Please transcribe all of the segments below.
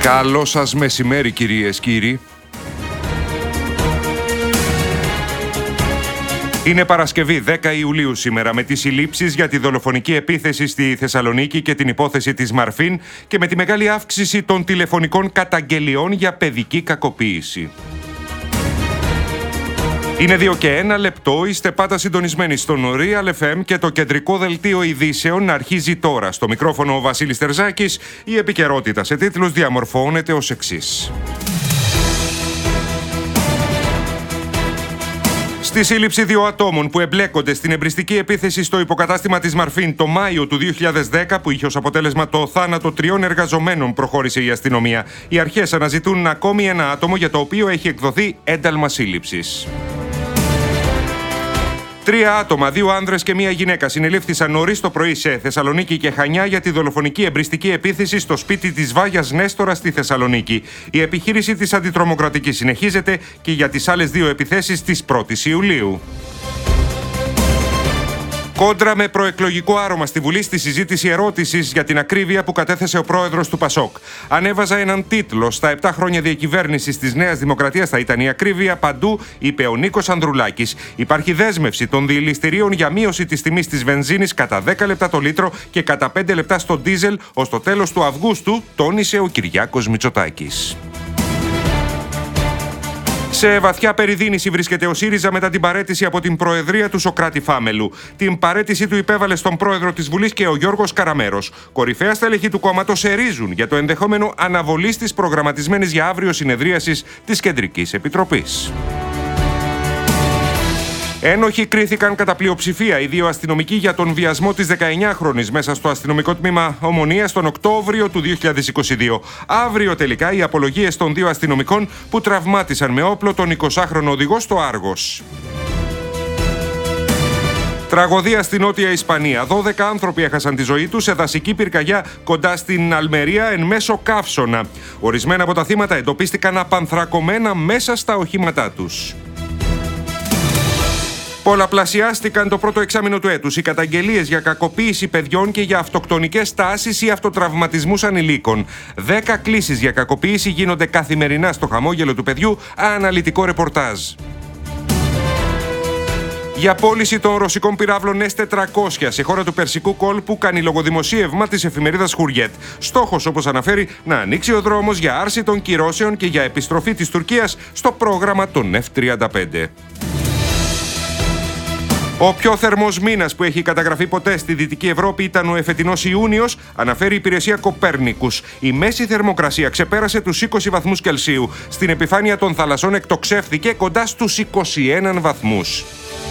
Καλό σας μεσημέρι, κυρίες, κύριοι. Είναι Παρασκευή 10 Ιουλίου σήμερα, με τις συλλήψεις για τη δολοφονική επίθεση στη Θεσσαλονίκη και την υπόθεση της Μαρφίν και με τη μεγάλη αύξηση των τηλεφωνικών καταγγελιών για παιδική κακοποίηση. Είναι 2 και 1 λεπτό, είστε πάντα συντονισμένοι στον Real FM και το κεντρικό δελτίο ειδήσεων αρχίζει τώρα. Στο μικρόφωνο ο Βασίλης Τερζάκης, η επικαιρότητα σε τίτλους διαμορφώνεται ως εξής. Στη σύλληψη 2 ατόμων που εμπλέκονται στην εμπριστική επίθεση στο υποκατάστημα της Μαρφίν το Μάιο του 2010, που είχε ως αποτέλεσμα το θάνατο 3 εργαζομένων, προχώρησε η αστυνομία. Οι αρχές αναζητούν ακόμη ένα άτομο για το οποίο έχει εκδοθεί ένταλμα σύλληψης. 3 άτομα, 2 άνδρες και 1 γυναίκα, συνελήφθησαν νωρίς το πρωί σε Θεσσαλονίκη και Χανιά για τη δολοφονική εμπριστική επίθεση στο σπίτι της Βάγιας Νέστορα στη Θεσσαλονίκη. Η επιχείρηση της αντιτρομοκρατικής συνεχίζεται και για τις άλλες 2 επιθέσεις της 1ης Ιουλίου. Κόντρα με προεκλογικό άρωμα στη Βουλή στη συζήτηση ερώτησης για την ακρίβεια που κατέθεσε ο πρόεδρος του ΠΑΣΟΚ. Ανέβαζα έναν τίτλο «Στα 7 χρόνια διακυβέρνησης της Νέας Δημοκρατίας θα ήταν η ακρίβεια παντού», είπε ο Νίκος Ανδρουλάκης. Υπάρχει δέσμευση των διελιστηρίων για μείωση της τιμής της βενζίνης κατά 10 λεπτά το λίτρο και κατά 5 λεπτά στο ντίζελ ως το τέλος του Αυγούστου, τόνισε ο Κυριάκος Μητσοτάκης. Σε βαθιά περιδίνηση βρίσκεται ο ΣΥΡΙΖΑ μετά την παραίτηση από την Προεδρία του Σωκράτη Φάμελου. Την παραίτηση του υπέβαλε στον πρόεδρο της Βουλής και ο Γιώργος Καραμέρος. Κορυφαία στελέχη του κόμματος ερίζουν για το ενδεχόμενο αναβολής της προγραμματισμένης για αύριο συνεδρίασης της Κεντρικής Επιτροπής. Ένοχοι κρίθηκαν κατά πλειοψηφία οι 2 αστυνομικοί για τον βιασμό της 19χρονης μέσα στο αστυνομικό τμήμα Ομονίας τον Οκτώβριο του 2022. Αύριο τελικά οι απολογίες των 2 αστυνομικών που τραυμάτισαν με όπλο τον 20χρονο οδηγό στο Άργος. Τραγωδία στη Νότια Ισπανία. 12 άνθρωποι έχασαν τη ζωή τους σε δασική πυρκαγιά κοντά στην Αλμερία εν μέσω καύσωνα. Ορισμένα από τα θύματα εντοπίστηκαν απανθρακωμένα μέσα στα οχήματά τους. Πολλαπλασιάστηκαν το πρώτο εξάμηνο του έτους οι καταγγελίες για κακοποίηση παιδιών και για αυτοκτονικές τάσεις ή αυτοτραυματισμούς ανηλίκων. 10 κλήσεις για κακοποίηση γίνονται καθημερινά στο χαμόγελο του παιδιού, αναλυτικό ρεπορτάζ. Για πώληση των ρωσικών πυράβλων S-400 σε χώρα του Περσικού κόλπου κάνει λογοδημοσίευμα της εφημερίδας Χουριέτ. Στόχος, όπως αναφέρει, να ανοίξει ο δρόμος για άρση των κυρώσεων και για επιστροφή της Τουρκίας στο πρόγραμμα των F-35. Ο πιο θερμός μήνας που έχει καταγραφεί ποτέ στη Δυτική Ευρώπη ήταν ο εφετινός Ιούνιος, αναφέρει η υπηρεσία Κοπέρνικους. Η μέση θερμοκρασία ξεπέρασε τους 20 βαθμούς Κελσίου. Στην επιφάνεια των θαλασσών εκτοξεύθηκε κοντά στους 21 βαθμούς.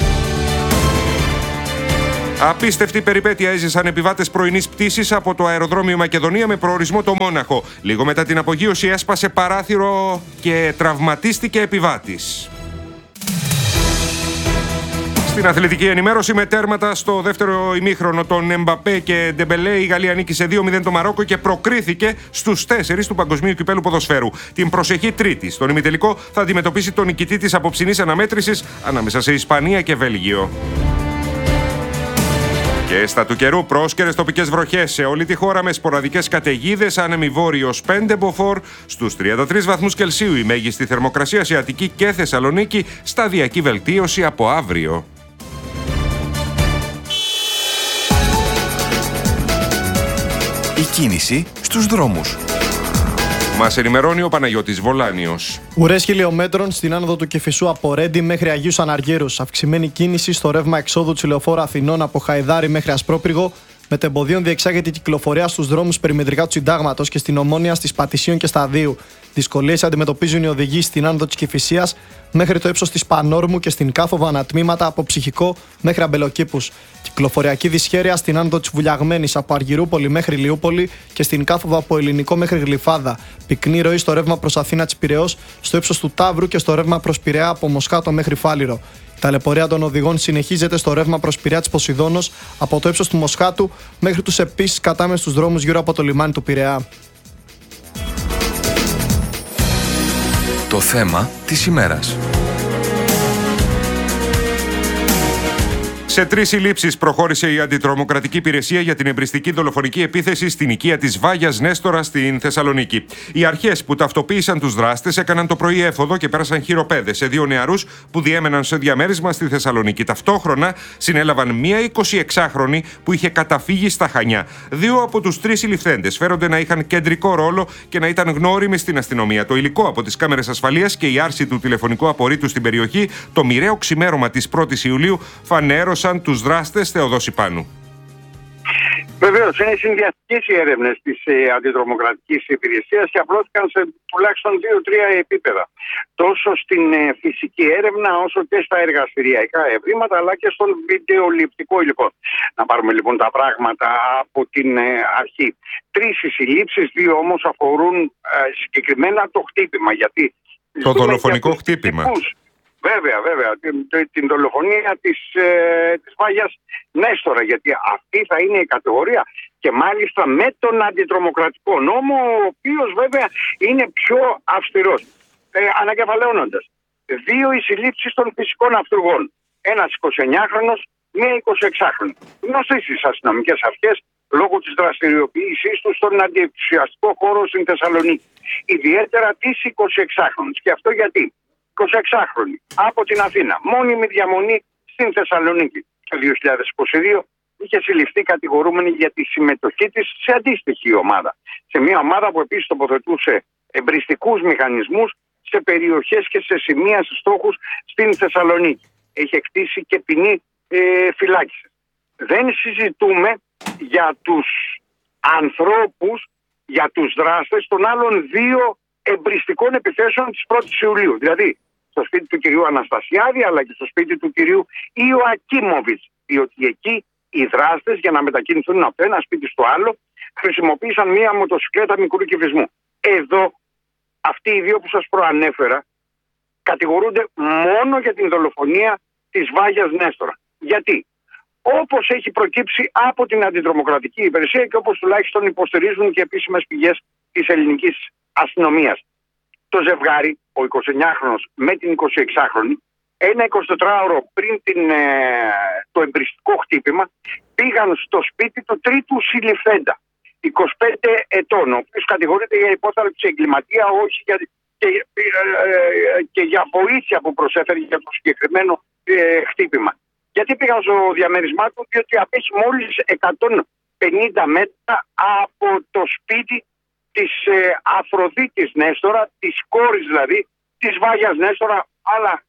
Απίστευτη περιπέτεια έζησαν επιβάτες πρωινής πτήσης από το αεροδρόμιο Μακεδονία με προορισμό το Μόναχο. Λίγο μετά την απογείωση έσπασε παράθυρο και τραυματίστηκε επιβάτης. Στην αθλητική ενημέρωση, με τέρματα στο δεύτερο ημίχρονο των Εμπαπέ και Ντεμπελέ, η Γαλλία νίκησε 2-0 το Μαρόκο και προκρίθηκε στους 4 του Παγκοσμίου Κυπέλου Ποδοσφαίρου. Την προσεχή Τρίτη, στον ημιτελικό, θα αντιμετωπίσει τον νικητή της απόψινής αναμέτρησης ανάμεσα σε Ισπανία και Βέλγιο. Και στα του καιρού, πρόσκαιρες τοπικές βροχές σε όλη τη χώρα με σποραδικές καταιγίδες, άνεμη βόρειος 5 μποφόρ, στους 33 βαθμούς Κελσίου η μέγιστη θερμοκρασία σε Αττική και Θεσσαλονίκη, σταδιακή βελτίωση από αύριο. Η κίνηση στους δρόμους. Μας ενημερώνει ο Παναγιώτης Βολάνιος. Ουρές χιλιόμετρων στην άνοδο του Κηφισού από Ρέντι μέχρι Αγίους Αναργύρους. Αυξημένη κίνηση στο ρεύμα εξόδου του λεωφόρου Αθηνών από Χαϊδάρι μέχρι Ασπρόπυργο. Μετεμποδίων διεξάγεται η κυκλοφορία στους δρόμους περιμετρικά του Συντάγματος και στην Ομόνια, στις Πατησίων και Σταδίου. Δυσκολίες αντιμετωπίζουν οι οδηγοί στην άνοδο της Κηφισίας μέχρι το ύψος της Πανόρμου και στην Κάφοβα ανατμήματα από Ψυχικό μέχρι Αμπελοκήπους. Κυκλοφοριακή δυσχέρεια στην άνοδο της Βουλιαγμένης από Αργυρούπολη μέχρι Λιούπολη και στην Κάφοβα από Ελληνικό μέχρι Γλυφάδα. Πυκνή ροή στο ρεύμα προς Αθήνα της Πειραιώς, στο ύψος του Ταύρου και στο ρεύμα προς Πειραιά από Μοσχάτο μέχρι Φάληρο. Η ταλαιπωρία των οδηγών συνεχίζεται στο ρεύμα προς Πειραιά της Ποσειδώνος από το ύψος του Μοσχάτου μέχρι τους επίσης κατάμεστους δρόμους γύρω από το λιμάνι του Πειραιά. Το θέμα της ημέρας. Σε 3 συλλήψεις προχώρησε η Αντιτρομοκρατική Υπηρεσία για την εμπριστική δολοφονική επίθεση στην οικία της Βάγιας Νέστορα στην Θεσσαλονίκη. Οι αρχές που ταυτοποίησαν τους δράστες έκαναν το πρωί έφοδο και πέρασαν χειροπέδες σε 2 νεαρούς που διέμεναν σε διαμέρισμα στη Θεσσαλονίκη. Ταυτόχρονα συνέλαβαν μία 26χρονη που είχε καταφύγει στα Χανιά. 2 από τους 3 συλληφθέντες φέρονται να είχαν κεντρικό ρόλο και να ήταν γνώριμοι στην αστυνομία. Το υλικό από τις κάμερες ασφαλείας και η άρση του τηλεφωνικού απορρίτου στην περιοχή το μοιραίο ξημέρωμα της 1ης Ιουλίου φανέρωσαν τους δράστες. Θεοδόση Πάνου. Βεβαίως, είναι συνδυαστικές οι έρευνες της Αντιτρομοκρατικής Υπηρεσίας και απλώθηκαν σε τουλάχιστον 2-3 επίπεδα. Τόσο στην φυσική έρευνα, όσο και στα εργαστηριακά ευρήματα, αλλά και στον βιντεοληπτικό υλικό. Να πάρουμε λοιπόν τα πράγματα από την αρχή. 3 οι συλλήψεις, 2 όμως αφορούν συγκεκριμένα το χτύπημα. Γιατί το δολοφονικό χτύπημα. Βέβαια, την δολοφονία της Βάγιας Νέστορα, γιατί αυτή θα είναι η κατηγορία και μάλιστα με τον αντιτρομοκρατικό νόμο, ο οποίος βέβαια είναι πιο αυστηρός. Ανακεφαλαιώνοντας, 2 οι συλλήψεις των φυσικών αυτούργων, ένας 29χρονος, μία 26χρονη. Γνωστοί στις αστυνομικές αρχές λόγω της δραστηριοποίησής τους στον αντιεξουσιαστικό χώρο στην Θεσσαλονίκη. Ιδιαίτερα της 26χρονης. Και αυτό γιατί 26χρονη από την Αθήνα, μόνιμη διαμονή στην Θεσσαλονίκη. Το 2022 είχε συλληφθεί κατηγορούμενη για τη συμμετοχή της σε αντίστοιχη ομάδα. Σε μια ομάδα που επίσης τοποθετούσε εμπριστικούς μηχανισμούς σε περιοχές και σε σημεία στόχους στην Θεσσαλονίκη. Έχει εκτίσει και ποινή φυλάκισης. Δεν συζητούμε για τους ανθρώπους, για τους δράστες των άλλων 2 εμπριστικών επιθέσεων της 1ης Ιουλίου. Δηλαδή στο σπίτι του κυρίου Αναστασιάδη αλλά και στο σπίτι του κυρίου Ιωακίμοβιτς. Διότι εκεί οι δράστες για να μετακινηθούν από το ένα σπίτι στο άλλο χρησιμοποίησαν μία μοτοσυκλέτα μικρού κυβισμού. Εδώ αυτοί οι 2 που σας προανέφερα κατηγορούνται μόνο για την δολοφονία της Βάγιας Νέστορα. Γιατί? Όπως έχει προκύψει από την Αντιτρομοκρατική Υπηρεσία και όπως τουλάχιστον υποστηρίζουν και επίσημες πηγές της ελληνικής αστυνομίας. Το ζευγάρι, ο 29χρονος με την 26χρονη, ένα 24ωρο πριν το εμπριστικό χτύπημα, πήγαν στο σπίτι του τρίτου συλληφθέντα, 25 ετών, ο οποίος κατηγορείται για υπόθαλψη εγκληματία, όχι και για βοήθεια που προσέφερε για το συγκεκριμένο χτύπημα. Γιατί πήγαν στο διαμέρισμά του? Διότι απέχει μόλις 150 μέτρα από το σπίτι της Αφροδίτης Νέστορα, της κόρης δηλαδή, της Βάγιας Νέστορα, αλλά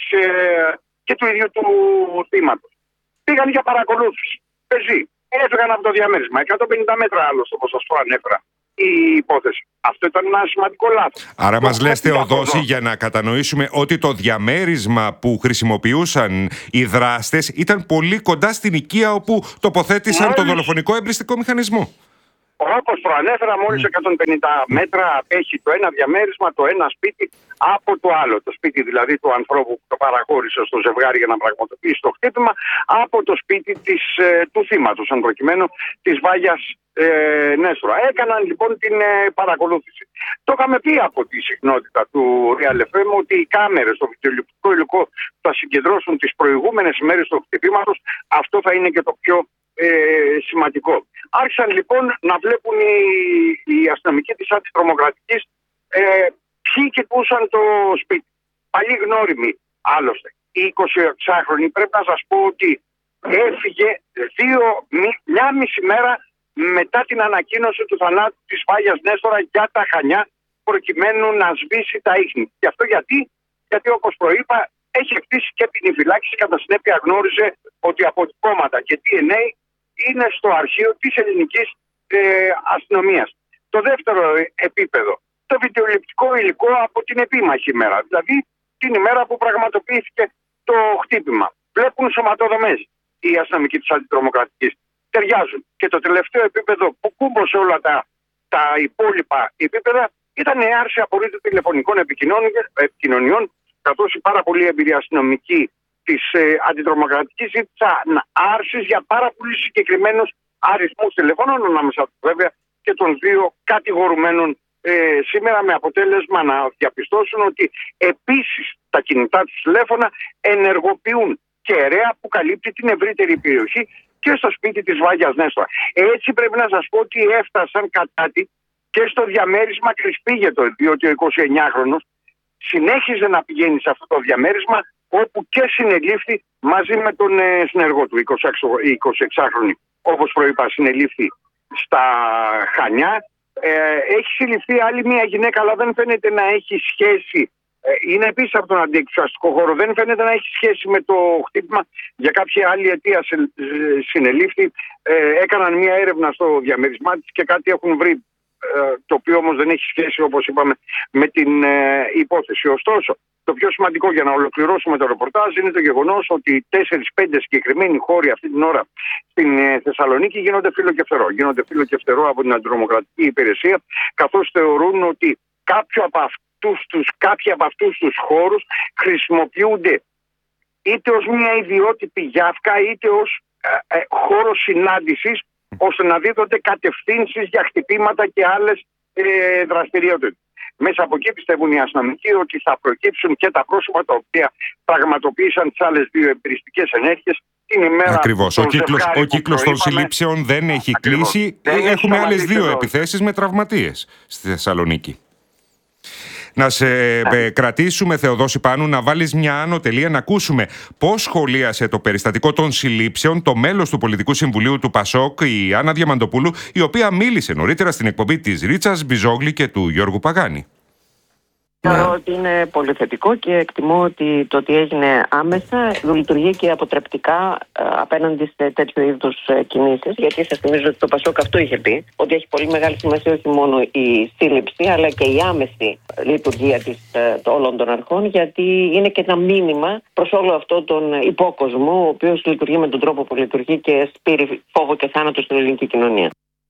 και του ίδιου του θύματος. Πήγαν για παρακολούθηση. Πεζοί. Έφυγαν από το διαμέρισμα. 150 μέτρα άλλωστε, όπως σας το ανέφερα, η υπόθεση. Αυτό ήταν ένα σημαντικό λάθος. Άρα μας λες, Θεοδόση, για να κατανοήσουμε ότι το διαμέρισμα που χρησιμοποιούσαν οι δράστες ήταν πολύ κοντά στην οικία όπου τοποθέτησαν το δολοφονικό εμπριστικό μηχανισμό. Όπως προανέφερα, μόλις 150 μέτρα απέχει το ένα διαμέρισμα, το ένα σπίτι από το άλλο. Το σπίτι δηλαδή του ανθρώπου που το παραχώρησε στο ζευγάρι για να πραγματοποιήσει το χτύπημα, από το σπίτι του θύματος, εν προκειμένου της Βάγιας Νέστορα. Έκαναν λοιπόν την παρακολούθηση. Το είχαμε πει από τη συχνότητα του Real FM ότι οι κάμερες, το βιντεοληπτικό υλικό θα συγκεντρώσουν τις προηγούμενες ημέρες του χτυπήματος. Αυτό θα είναι και το πιο σημαντικό. Άρχισαν λοιπόν να βλέπουν οι αστυνομικοί της Αντιτρομοκρατικής ποιοι κοιτούσαν το σπίτι. Παλιοί γνώριμοι άλλωστε. Η 26χρονη πρέπει να σας πω ότι έφυγε μια μισή μέρα μετά την ανακοίνωση του θανάτου της Βάγιας Νέστορα για τα Χανιά, προκειμένου να σβήσει τα ίχνη. Και αυτό γιατί όπως προείπα έχει εκτίσει και ποινή φυλάκιση, κατά συνέπεια γνώριζε ότι αποτυπώματα και DNA είναι στο αρχείο της ελληνικής αστυνομίας. Το δεύτερο επίπεδο, το βιντεοληπτικό υλικό από την επίμαχη ημέρα, δηλαδή την ημέρα που πραγματοποιήθηκε το χτύπημα. Βλέπουν σωματοδομές οι αστυνομικοί της Αντιτρομοκρατικής. Ταιριάζουν. Και το τελευταίο επίπεδο που κούμπωσε όλα τα υπόλοιπα επίπεδα ήταν η άρση απορρίτου τηλεφωνικών επικοινωνιών, καθώς η πάρα πολύ εμπειρία αστυνομική της Αντιτρομοκρατικής ζήτησαν άρσεις για πάρα πολύ συγκεκριμένους αριθμούς τηλεφώνων, ανάμεσα βέβαια και των 2 κατηγορουμένων σήμερα, με αποτέλεσμα να διαπιστώσουν ότι επίσης τα κινητά τους τηλέφωνα ενεργοποιούν κεραία που καλύπτει την ευρύτερη περιοχή και στο σπίτι της Βάγιας Νέστορα. Έτσι πρέπει να σας πω ότι έφτασαν κατά τη και στο διαμέρισμα Κρυσπίγετο, διότι ο 29χρονος συνέχιζε να πηγαίνει σε αυτό το διαμέρισμα, όπου και συνελήφθη μαζί με τον συνεργό του, 26χρονη. Όπως προείπα, συνελήφθη στα Χανιά. Έχει συλληφθεί άλλη μια γυναίκα, αλλά δεν φαίνεται να έχει σχέση. Είναι επίσης από τον αντιεξουσιαστικό χώρο. Δεν φαίνεται να έχει σχέση με το χτύπημα. Για κάποια άλλη αιτία συνελήφθη. Έκαναν μια έρευνα στο διαμέρισμά της και κάτι έχουν βρει, το οποίο όμως δεν έχει σχέση, όπως είπαμε, με την υπόθεση. Ωστόσο, το πιο σημαντικό για να ολοκληρώσουμε το ρεπορτάζ είναι το γεγονός ότι 4-5 συγκεκριμένοι χώροι αυτή την ώρα στην Θεσσαλονίκη γίνονται φύλλο και φτερό. Γίνονται φύλλο και φτερό από την αντιτρομοκρατική υπηρεσία, καθώς θεωρούν ότι κάποιοι από αυτούς τους χώρους χρησιμοποιούνται είτε ως μια ιδιότυπη γιάφκα, είτε ως χώρο συνάντησης, ώστε να δίδονται κατευθύνσεις για χτυπήματα και άλλες δραστηριότητες. Μέσα από εκεί πιστεύουν οι αστυνομικοί ότι θα προκύψουν και τα πρόσωπα τα οποία πραγματοποίησαν τις άλλες δύο εμπειριστικές ενέργειες την ημέρα. Ακριβώς. Ο κύκλος των συλλήψεων δεν έχει κλείσει. Έχουμε άλλες δύο επιθέσεις με τραυματίες στη Θεσσαλονίκη. Να σε κρατήσουμε, Θεοδόση Πάνου, να βάλεις μια άνω τελεία, να ακούσουμε πώς σχολίασε το περιστατικό των συλλήψεων το μέλος του Πολιτικού Συμβουλίου του ΠΑΣΟΚ, η Άννα Διαμαντοπούλου, η οποία μίλησε νωρίτερα στην εκπομπή της Ρίτσας Μπιζόγλη και του Γιώργου Παγάνη. Θεωρώ ότι είναι πολύ θετικό και εκτιμώ ότι το ότι έγινε άμεσα λειτουργεί και αποτρεπτικά απέναντι σε τέτοιου είδους κινήσεις. Γιατί σας θυμίζω ότι το ΠΑΣΟΚ αυτό είχε πει, ότι έχει πολύ μεγάλη σημασία όχι μόνο η σύλληψη, αλλά και η άμεση λειτουργία όλων των αρχών, γιατί είναι και ένα μήνυμα προς όλο αυτό τον υπόκοσμο, ο οποίος λειτουργεί με τον τρόπο που λειτουργεί και σπείρει φόβο και θάνατο στην ελληνική κοινωνία.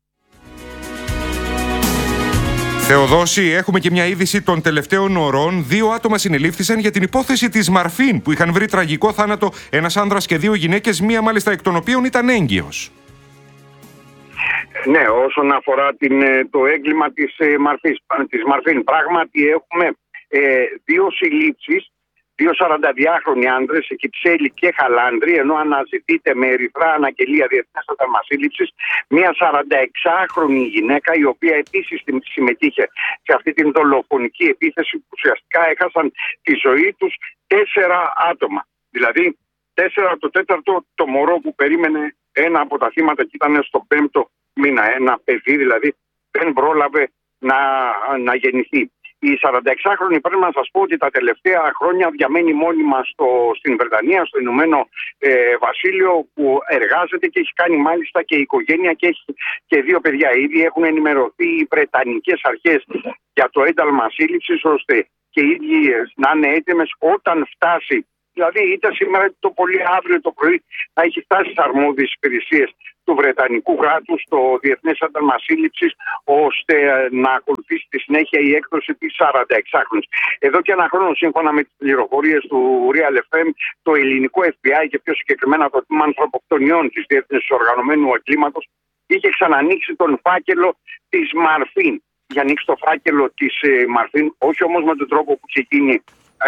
Θεοδόση, έχουμε και μια είδηση των τελευταίων ωρών. 2 άτομα συνελήφθησαν για την υπόθεση της Μαρφίν, που είχαν βρει τραγικό θάνατο ένας άνδρας και 2 γυναίκες, μία μάλιστα εκ των οποίων ήταν έγκυος. Ναι, όσον αφορά το έγκλημα της Μαρφίν, πράγματι έχουμε 2 συλλήψεις, 2 42χρονοι άνδρες, Κυψέλη και Χαλάνδρη, ενώ αναζητείται με ερυθρά αναγγελία διεθνές ένταλμα σύλληψης μια 46χρονη γυναίκα, η οποία επίσης συμμετείχε σε αυτή την δολοφονική επίθεση που ουσιαστικά έχασαν τη ζωή τους 4 άτομα. Δηλαδή, 4 το 4ο το μωρό που περίμενε ένα από τα θύματα και ήταν στο 5ο μήνα. Ένα παιδί δηλαδή δεν πρόλαβε να γεννηθεί. Η 46χρονη πρέπει να σας πω ότι τα τελευταία χρόνια διαμένει μόνιμα στην Βρετανία, στο Ηνωμένο Βασίλειο, που εργάζεται και έχει κάνει μάλιστα και οικογένεια και έχει και 2 παιδιά. Ήδη έχουν ενημερωθεί οι Βρετανικές αρχές για το ένταλμα σύλληψης, ώστε και οι ίδιοι να είναι έτοιμες όταν φτάσει. Δηλαδή, είτε σήμερα είτε το πολύ αύριο το πρωί θα έχει φτάσει στις αρμόδιες υπηρεσίες του Βρετανικού κράτους το Διεθνές Ένταλμα Σύλληψης, ώστε να ακολουθήσει τη συνέχεια η έκδοση της 46χρονης. Εδώ και ένα χρόνο, σύμφωνα με τις πληροφορίες του Real FM, το ελληνικό FBI και πιο συγκεκριμένα το τμήμα ανθρωποκτονιών της Διεθνής Οργανωμένου Εγκλήματος είχε ξανανοίξει τον φάκελο της Μαρφίν. Είχε ανοίξει το φάκελο της Μαρφίν, όχι όμως με τον τρόπο που ξεκίνησε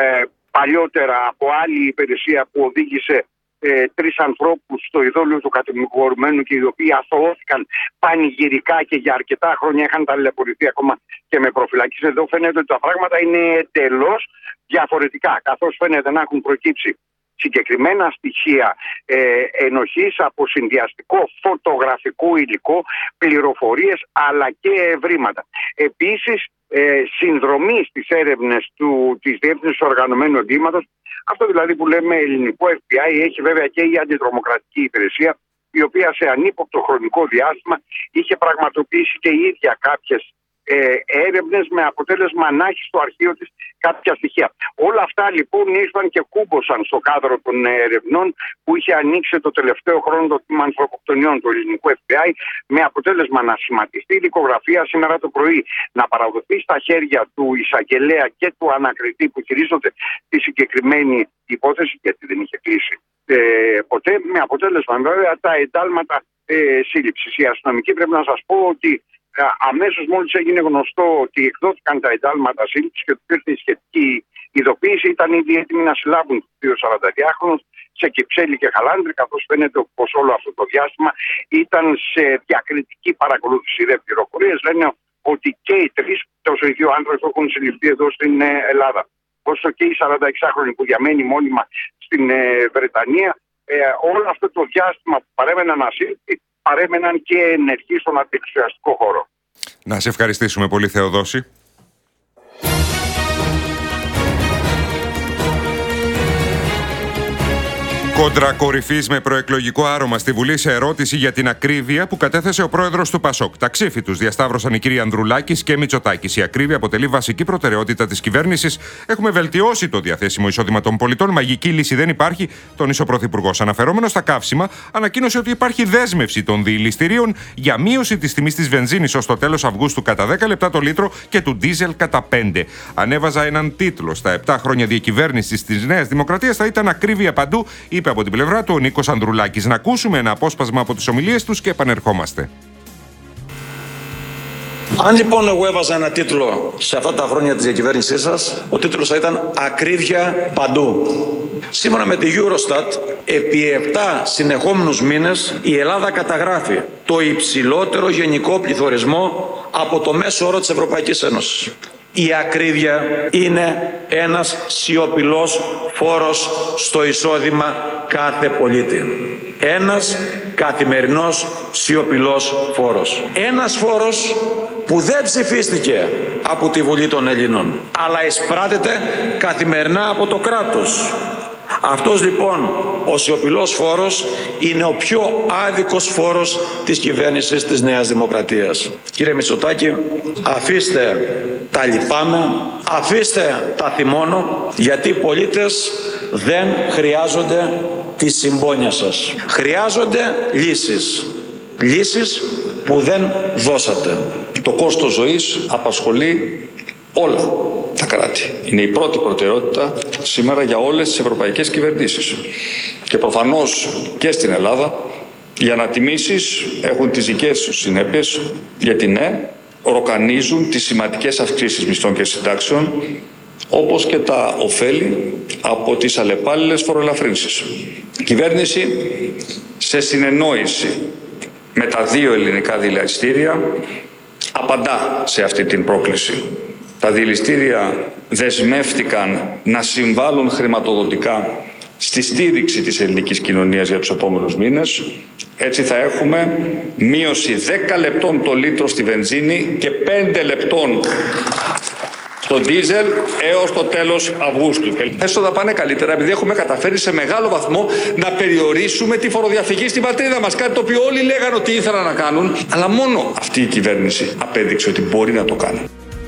παλιότερα από άλλη υπηρεσία που οδήγησε 3 ανθρώπους στο ειδόλιο του κατηγορουμένου και οι οποίοι αθωώθηκαν πανηγυρικά και για αρκετά χρόνια είχαν ταλαιπωρηθεί ακόμα και με προφυλακής. Εδώ φαίνεται ότι τα πράγματα είναι εντελώς διαφορετικά, καθώς φαίνεται να έχουν προκύψει συγκεκριμένα στοιχεία ενοχής από συνδυαστικό φωτογραφικό υλικό, πληροφορίες αλλά και ευρήματα. Επίσης, συνδρομή στις έρευνες της Διεύθυνσης Οργανωμένου Εγκλήματος. Αυτό δηλαδή που λέμε ελληνικό FBI έχει βέβαια και η αντιτρομοκρατική υπηρεσία, η οποία σε ανύποπτο χρονικό διάστημα είχε πραγματοποιήσει και η ίδια κάποιες έρευνες με αποτέλεσμα να έχει στο αρχείο της κάποια στοιχεία. Όλα αυτά λοιπόν ήρθαν και κούμποσαν στο κάδρο των ερευνών που είχε ανοίξει το τελευταίο χρόνο το τμήμα ανθρωποκτονιών του ελληνικού FBI, με αποτέλεσμα να σχηματιστεί η δικογραφία σήμερα το πρωί, να παραδοθεί στα χέρια του εισαγγελέα και του ανακριτή που χειρίζονται τη συγκεκριμένη υπόθεση, γιατί δεν είχε κλείσει ποτέ, με αποτέλεσμα βέβαια τα εντάλματα σύλληψης. Οι αστυνομικοί πρέπει να σας πω ότι αμέσως μόλις έγινε γνωστό ότι εκδόθηκαν τα εντάλματα σύλληψης και ότι ήρθε η σχετική ειδοποίηση ήταν ήδη έτοιμοι να συλλάβουν τους δύο 42χρονους σε Κυψέλη και Χαλάνδρη, καθώς φαίνεται πως όλο αυτό το διάστημα ήταν σε διακριτική παρακολούθηση. Οι πληροφορίες λένε ότι και οι τρεις, τόσο οι δύο άντρες, έχουν συλληφθεί εδώ στην Ελλάδα. Όσο και οι 46χρονοι που διαμένει μόνιμα στην Βρετανία, όλο αυτό το διάστημα που παρέμεναν ασύλληπτοι, παρέμεναν και ενεργοί στον αντιεξουσιαστικό χώρο. Να σε ευχαριστήσουμε πολύ, Θεοδόση. Κόντρα κορυφής με προεκλογικό άρωμα στη Βουλή σε ερώτηση για την ακρίβεια που κατέθεσε ο πρόεδρος του ΠΑΣΟΚ. Τα ξύφη τους διασταύρωσαν οι κύριοι Ανδρουλάκης και Μητσοτάκης. Η ακρίβεια αποτελεί βασική προτεραιότητα της κυβέρνησης. Έχουμε βελτιώσει το διαθέσιμο εισόδημα των πολιτών. Μαγική λύση δεν υπάρχει, τόνισε ο Πρωθυπουργός. Αναφερόμενος στα καύσιμα, ανακοίνωσε ότι υπάρχει δέσμευση των διηληστηρίων για μείωση της τιμής της βενζίνης ως το τέλος Αυγούστου κατά 10 λεπτά το λίτρο και του ντίζελ κατά 5. Ανέβαζα έναν τίτλο. Στα 7 χρόνια διακυβέρνησης της Νέας Δημοκρατίας θα ήταν ακρίβεια παντού, είπε από την πλευρά του ο Νίκος Ανδρουλάκης. Να ακούσουμε ένα απόσπασμα από τις ομιλίες τους και επανερχόμαστε. Αν λοιπόν εγώ έβαζα ένα τίτλο σε αυτά τα χρόνια της διακυβέρνησής σας, ο τίτλος θα ήταν «Ακρίβεια παντού». Σύμφωνα με τη Eurostat, επί 7 συνεχόμενους μήνες η Ελλάδα καταγράφει το υψηλότερο γενικό πληθωρισμό από το μέσο όρο της Ευρωπαϊκής Ένωσης. Η ακρίβεια είναι ένας σιωπηλός φόρος στο εισόδημα κάθε πολίτη. Ένας καθημερινός σιωπηλός φόρος. Ένας φόρος που δεν ψηφίστηκε από τη Βουλή των Ελλήνων, αλλά εισπράτεται καθημερινά από το κράτος. Αυτός λοιπόν ο σιωπηλός φόρος είναι ο πιο άδικος φόρος της κυβέρνησης της Νέας Δημοκρατίας. Κύριε Μητσοτάκη, αφήστε τα λυπάμαι, αφήστε τα θυμώνω, γιατί οι πολίτες δεν χρειάζονται τη συμπόνια σας. Χρειάζονται λύσεις. Λύσεις που δεν δώσατε. Το κόστος ζωής απασχολεί όλα τα κράτη. Είναι η πρώτη προτεραιότητα σήμερα για όλες τις ευρωπαϊκές κυβερνήσεις. Και προφανώς και στην Ελλάδα οι ανατιμήσεις έχουν τις δικές τους συνέπειες, γιατί ναι, ροκανίζουν τις σημαντικές αυξήσεις μισθών και συντάξεων, όπως και τα ωφέλη από τις αλλεπάλληλες φοροελαφρύνσεις. Η κυβέρνηση, σε συνεννόηση με τα δύο ελληνικά δηληστήρια, απαντά σε αυτή την πρόκληση. Τα δηληστήρια δεσμεύτηκαν να συμβάλλουν χρηματοδοτικά στη στήριξη της ελληνικής κοινωνίας για τους επόμενους μήνες. Έτσι θα έχουμε μείωση 10 λεπτών το λίτρο στη βενζίνη και 5 λεπτών στο ντίζελ έως το τέλος Αυγούστου. Έστω θα πάνε καλύτερα επειδή έχουμε καταφέρει σε μεγάλο βαθμό να περιορίσουμε τη φοροδιαφυγή στην πατρίδα μας. Κάτι το οποίο όλοι λέγανε ότι ήθελαν να κάνουν, αλλά μόνο αυτή η κυβέρνηση απέδειξε ότι μπορεί να το κάνει.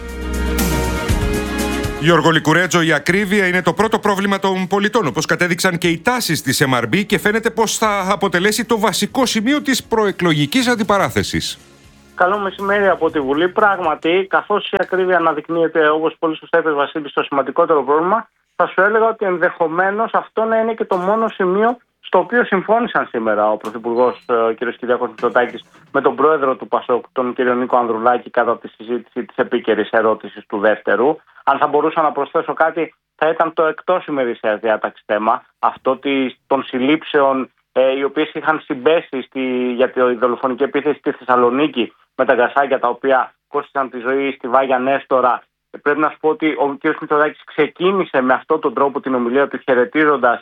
Γιώργο Λικουρέτζο, η ακρίβεια είναι το πρώτο πρόβλημα των πολιτών, όπως κατέδειξαν και οι τάσεις της MRB, και φαίνεται πως θα αποτελέσει το βασικό σημείο της προεκλογικής αντιπαράθεσης. Καλό μεσημέρι από τη Βουλή. Πράγματι, καθώς η ακρίβεια αναδεικνύεται, όπως πολύ σωστά είπες, Βασίλη, στο σημαντικότερο πρόβλημα, θα σου έλεγα ότι ενδεχομένως αυτό να είναι και το μόνο σημείο στο οποίο συμφώνησαν σήμερα ο Πρωθυπουργός κ. Κυριάκος Μητσοτάκης με τον πρόεδρο του ΠΑΣΟΚ, τον κ. Νίκο Ανδρουλάκη, κατά τη συζήτηση της επίκαιρης ερώτησης του δεύτερου. Αν θα μπορούσα να προσθέσω κάτι, θα ήταν το εκτός ημερήσιας διάταξης θέμα, αυτό των συλλήψεων οι οποίες είχαν συμπέσει για τη δολοφονική επίθεση στη Θεσσαλονίκη, με τα γκασάκια τα οποία κόστησαν τη ζωή στη Βάγια Νέστορα. Πρέπει να σου πω ότι ο κ. Μητσοτάκης ξεκίνησε με αυτόν τον τρόπο την ομιλία του, χαιρετίζοντας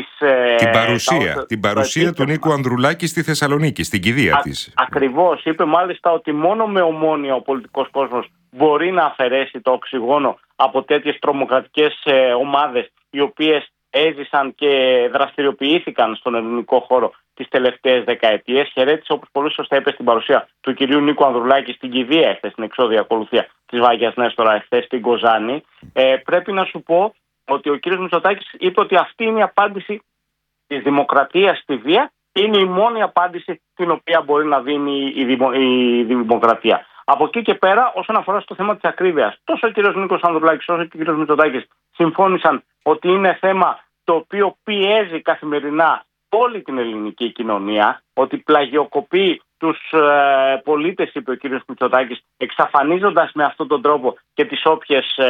την παρουσία του Νίκου Ανδρουλάκη στη Θεσσαλονίκη, στην κηδεία της. Ακριβώς. Είπε μάλιστα ότι μόνο με ομόνοια ο πολιτικός κόσμος μπορεί να αφαιρέσει το οξυγόνο από τέτοιες τρομοκρατικές ομάδες, οι οποίες έζησαν και δραστηριοποιήθηκαν στον ελληνικό χώρο τις τελευταίες δεκαετίες. Χαιρέτησε, όπως πολύ σωστά είπε, στην παρουσία του κυρίου Νίκου Ανδρουλάκη στην κηδεία εχθές, στην εξώδια ακολουθία της Βάγιας Νέστορα εχθές στην Κοζάνη. Πρέπει να σου πω ότι ο κύριος Μητσοτάκης είπε ότι αυτή είναι η απάντηση της δημοκρατίας στη βία, είναι η μόνη απάντηση την οποία μπορεί να δίνει η δημοκρατία. Από εκεί και πέρα, όσον αφορά στο θέμα της ακρίβειας, τόσο ο κύριος Νίκος Ανδρουλάκης όσο και ο κύριος Μητσοτάκης συμφώνησαν ότι είναι θέμα το οποίο πιέζει καθημερινά όλη την ελληνική κοινωνία, ότι πλαγιοκοπεί τους πολίτες, είπε ο κύριος Μητσοτάκης, εξαφανίζοντας με αυτόν τον τρόπο και τις όποιες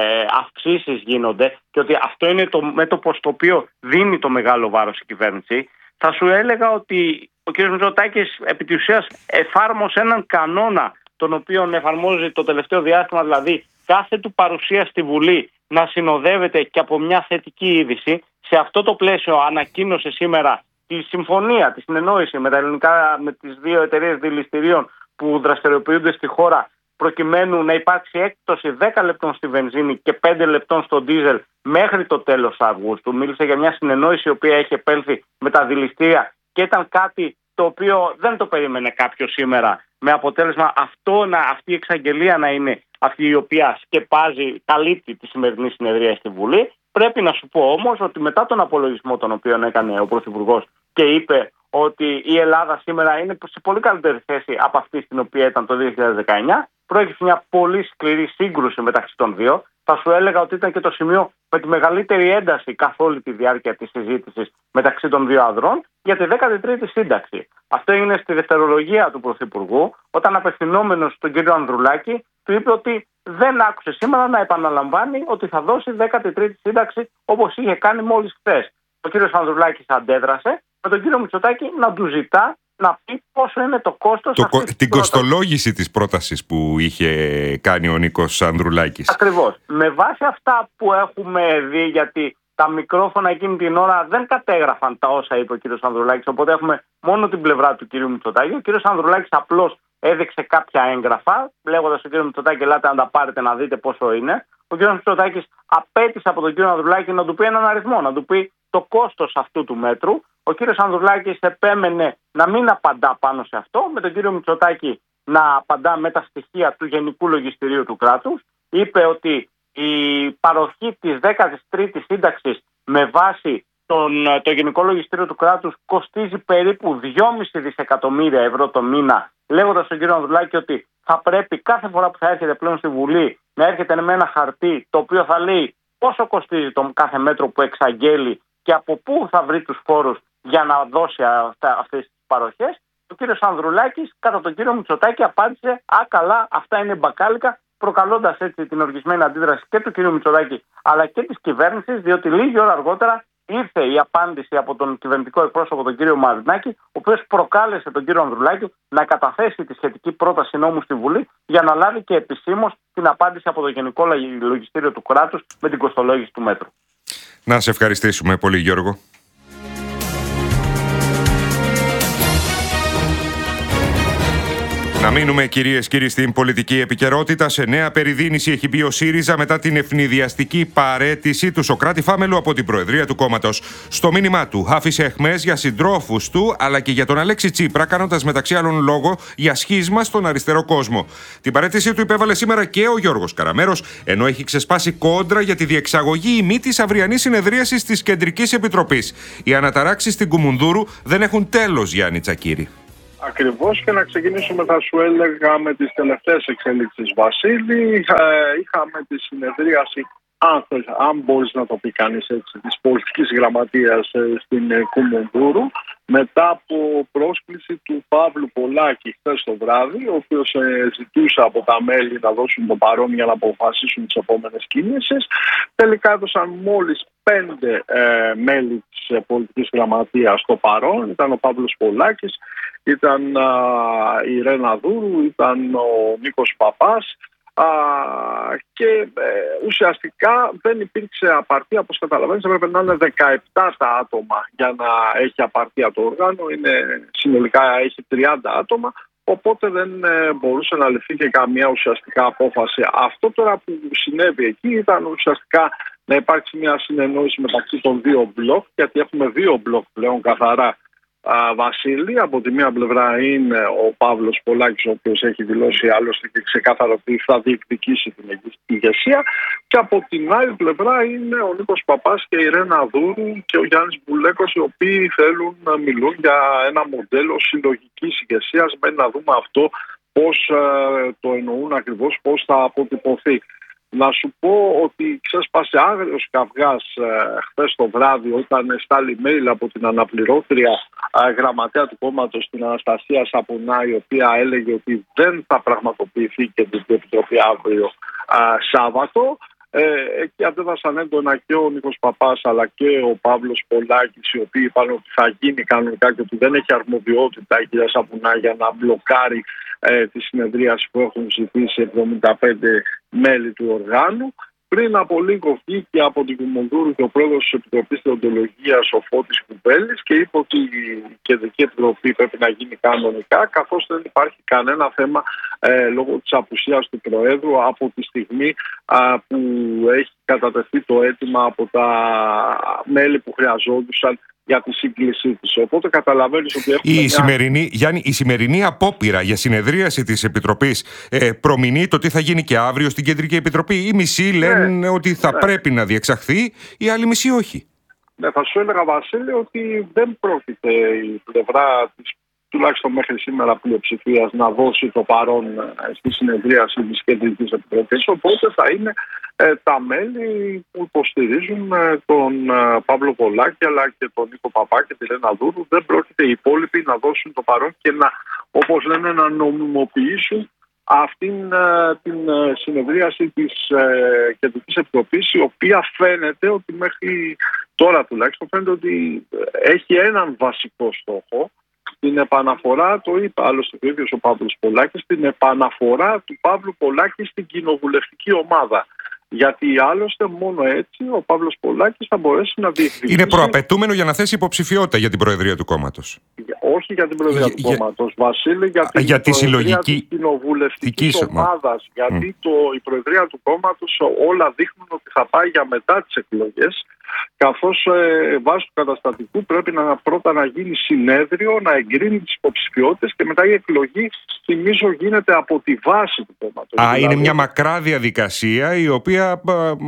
αυξήσεις γίνονται, και ότι αυτό είναι το μέτωπο στο οποίο δίνει το μεγάλο βάρος η κυβέρνηση. Θα σου έλεγα ότι ο κύριος Μητσοτάκης επί της ουσίας εφάρμοσε έναν κανόνα τον οποίο εφαρμόζει το τελευταίο διάστημα, δηλαδή κάθε του παρουσία στη Βουλή να συνοδεύεται και από μια θετική είδηση. Σε αυτό το πλαίσιο ανακοίνωσε σήμερα τη συμφωνία, τη συνεννόηση με τις δύο εταιρείες δηληστηρίων που δραστηριοποιούνται στη χώρα, προκειμένου να υπάρξει έκπτωση 10 λεπτών στη βενζίνη και 5 λεπτών στο ντίζελ μέχρι το τέλος Αυγούστου. Μίλησε για μια συνεννόηση η οποία έχει επέλθει με τα δηληστήρια και ήταν κάτι το οποίο δεν το περίμενε κάποιο σήμερα, με αποτέλεσμα αυτή η εξαγγελία να είναι αυτή η οποία σκεπάζει, καλύπτει τη σημερινή συνεδρία στη Βουλή. Πρέπει να σου πω όμως ότι μετά τον απολογισμό τον οποίο έκανε ο Πρωθυπουργός και είπε ότι η Ελλάδα σήμερα είναι σε πολύ καλύτερη θέση από αυτή στην οποία ήταν το 2019, προέκυψε μια πολύ σκληρή σύγκρουση μεταξύ των δύο. Θα σου έλεγα ότι ήταν και το σημείο με τη μεγαλύτερη ένταση καθ' όλη τη διάρκεια της συζήτησης μεταξύ των δύο ανδρών για τη 13η σύνταξη. Αυτό έγινε στη δευτερολογία του Πρωθυπουργού, όταν απευθυνόμενος στον κύριο Ανδρουλάκη του είπε ότι δεν άκουσε σήμερα να επαναλαμβάνει ότι θα δώσει 13η σύνταξη όπως είχε κάνει μόλις χθες. Ο κύριος Ανδρουλάκης αντέδρασε με τον κύριο Μητσοτάκη να του ζητά να πει πόσο είναι το κόστος την κοστολόγηση της πρότασης που είχε κάνει ο Νίκος Ανδρουλάκης. Ακριβώς. Με βάση αυτά που έχουμε δει, γιατί τα μικρόφωνα εκείνη την ώρα δεν κατέγραφαν τα όσα είπε ο κύριος Ανδρουλάκης, οπότε έχουμε μόνο την πλευρά του κύριου Μητσοτάκη. Ο κύριος Ανδρουλάκης απλώς έδειξε κάποια έγγραφα, λέγοντας στον κύριο Μητσοτάκη, ελάτε να τα πάρετε να δείτε πόσο είναι. Ο κύριος Μητσοτάκης απέτησε από τον κύριο Ανδρουλάκη να του πει έναν αριθμό, να του πει το κόστος αυτού του μέτρου. Ο κύριος Ανδρουλάκης επέμενε να μην απαντά πάνω σε αυτό, με τον κύριο Μητσοτάκη να απαντά με τα στοιχεία του Γενικού Λογιστηρίου του κράτους. Είπε ότι η παροχή της 13ης σύνταξης με βάση το Γενικό Λογιστήριο του κράτους κοστίζει περίπου 2,5 δισεκατομμύρια ευρώ το μήνα, λέγοντας στον κύριο Ανδρουλάκη ότι θα πρέπει κάθε φορά που θα έρχεται πλέον στη Βουλή να έρχεται με ένα χαρτί το οποίο θα λέει πόσο κοστίζει το κάθε μέτρο που εξαγγέλει και από πού θα βρει τους φόρους για να δώσει αυτές τις παροχές. Ο κύριος Ανδρουλάκης κατά τον κύριο Μητσοτάκη απάντησε καλά, αυτά είναι μπακάλικα, προκαλώντας έτσι την οργισμένη αντίδραση και του κύριου Μητσοτάκη αλλά και της κυβέρνησης, διότι λίγη ώρα αργότερα ήρθε η απάντηση από τον κυβερνητικό εκπρόσωπο, τον κύριο Μαρινάκη, ο οποίος προκάλεσε τον κύριο Ανδρουλάκη να καταθέσει τη σχετική πρόταση νόμου στη Βουλή για να λάβει και επισήμως την απάντηση από το Γενικό Λογιστήριο του κράτους με την κοστολόγηση του μέτρου. Να σε ευχαριστήσουμε πολύ, Γιώργο. Να μείνουμε, κυρίες και κύριοι, στην πολιτική επικαιρότητα. Σε νέα περιδίνηση έχει μπει ο ΣΥΡΙΖΑ μετά την ευνηδιαστική παραίτηση του Σωκράτη Φάμελου από την Προεδρία του κόμματος. Στο μήνυμά του άφησε αιχμές για συντρόφους του αλλά και για τον Αλέξη Τσίπρα, κάνοντας μεταξύ άλλων λόγο για σχίσμα στον αριστερό κόσμο. Την παραίτησή του υπέβαλε σήμερα και ο Γιώργος Καραμέρος, ενώ έχει ξεσπάσει κόντρα για τη διεξαγωγή ή μη της αυριανής συνεδρίασης της Κεντρικής Επιτροπής. Οι αναταράξεις στην Κουμουνδούρου δεν έχουν τέλος, Γιάννη Τσακίρη. Ακριβώς, και να ξεκινήσουμε, θα σου έλεγα, με τις τελευταίες εξέλιξεις, Βασίλη. Είχαμε τη συνεδρίαση, αν μπορείς να το πει κανείς έτσι, της πολιτικής γραμματείας στην Κουμουνδούρου, μετά από πρόσκληση του Παύλου Πολάκη χθες το βράδυ, ο οποίος ζητούσε από τα μέλη να δώσουν το παρόν για να αποφασίσουν τις επόμενες κινήσεις. Τελικά έδωσαν μόλις 5 μέλη της πολιτικής γραμματείας το παρόν. Ήταν ο Παύλος Πολάκης, ήταν η Ρένα Δούρου, ήταν ο Νίκος Παπάς και ουσιαστικά δεν υπήρξε απαρτία. Όπως καταλαβαίνεις, έπρεπε να είναι 17 τα άτομα για να έχει απαρτία το όργανο. Συνολικά έχει 30 άτομα, οπότε δεν μπορούσε να ληφθεί και καμία ουσιαστικά απόφαση. Αυτό τώρα που συνέβη εκεί ήταν ουσιαστικά να υπάρξει μια συνεννόηση μεταξύ των δύο μπλοκ, γιατί έχουμε δύο μπλοκ πλέον καθαρά, Βασίλη. Από τη μία πλευρά είναι ο Παύλος Πολάκης, ο οποίος έχει δηλώσει άλλωστε και ξεκάθαρα ότι θα διεκδικήσει την ηγεσία, και από την άλλη πλευρά είναι ο Νίκος Παπάς και η Ρένα Δούρου και ο Γιάννης Μπουλέκος, οι οποίοι θέλουν να μιλούν για ένα μοντέλο συλλογικής ηγεσίας. Μένει να δούμε αυτό πώς το εννοούν ακριβώς, πώς θα αποτυπωθεί. Να σου πω ότι ξέσπασε άγριος καυγάς χθες το βράδυ όταν στάλει mail από την αναπληρώτρια γραμματέα του κόμματος, την Αναστασία Σαπουνά, η οποία έλεγε ότι δεν θα πραγματοποιηθεί και την Επιτροπή αύριο Σάββατο. Εκεί αντέδρασαν έντονα και ο Νίκος Παπάς αλλά και ο Παύλος Πολάκης, οι οποίοι είπαν ότι θα γίνει κανονικά και ότι δεν έχει αρμοδιότητα η κυρία Σαπουνά για να μπλοκάρει τη συνεδρίαση που έχουν ζητήσει 75 μέλη του οργάνου. Πριν από λίγο βγήκε από την Κουμουνδούρου και ο πρόεδρος της Επιτροπής Δεοντολογίας, ο Φώτης Κουβέλης, και είπε ότι η Κεντρική Επιτροπή πρέπει να γίνει κανονικά, καθώς δεν υπάρχει κανένα θέμα λόγω της απουσίας του Προέδρου από τη στιγμή που έχει κατατεθεί το αίτημα από τα μέλη που χρειαζόντουσαν για τη σύγκλησή της. Οπότε καταλαβαίνεις ότι έχουμε η σημερινή απόπειρα για συνεδρίαση της Επιτροπής προμηνεί το τι θα γίνει και αύριο στην Κεντρική Επιτροπή. Οι μισοί λένε ότι θα πρέπει να διεξαχθεί, οι άλλοι μισοί όχι. Ναι, θα σου έλεγα, Βασίλη, ότι δεν πρόκειται η πλευρά της, τουλάχιστον μέχρι σήμερα, πλειοψηφίας να δώσει το παρόν στη συνεδρίαση της Κεντρικής Επιτροπής. Οπότε θα είναι τα μέλη που υποστηρίζουν τον Παύλο Πολάκη αλλά και τον Νίκο Παπά και τη Λένα Δούρου. Δεν πρόκειται οι υπόλοιποι να δώσουν το παρόν και να, όπως λένε, να νομιμοποιήσουν αυτήν την συνεδρίαση της Κεντρικής Επιτροπής, η οποία φαίνεται ότι μέχρι τώρα τουλάχιστον φαίνεται ότι έχει έναν βασικό στόχο, την επαναφορά, το είπε άλλωστε ο ίδιος ο Παύλος Πολάκης, την επαναφορά του Παύλου Πολάκη στην κοινοβουλευτική ομάδα. Γιατί άλλωστε μόνο έτσι ο Παύλος Πολάκης θα μπορέσει να διεκδικήσει. Είναι προαπαιτούμενο για να θέσει υποψηφιότητα για την Προεδρία του κόμματος. Όχι για την Προεδρία του κόμματος, Βασίλη, για την Προεδρία της κοινοβουλευτικής ομάδας. Γιατί η Προεδρία του κόμματος όλα δείχνουν ότι θα πάει για μετά τις εκλογές, καθώς βάσει του καταστατικού πρέπει πρώτα να γίνει συνέδριο, να εγκρίνει τις υποψηφιότητες και μετά η εκλογή, θυμίζω, γίνεται από τη βάση του κόμματος. Είναι μια μακρά διαδικασία η οποία